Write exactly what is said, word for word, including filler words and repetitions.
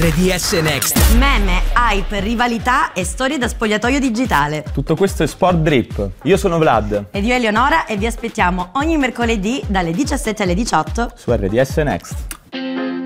R D S Next. Meme, hype, rivalità e storie da spogliatoio digitale. Tutto questo è Sport Drip. Io sono Vlad. Ed io Eleonora e vi aspettiamo ogni mercoledì dalle diciassette alle diciotto su R D S Next.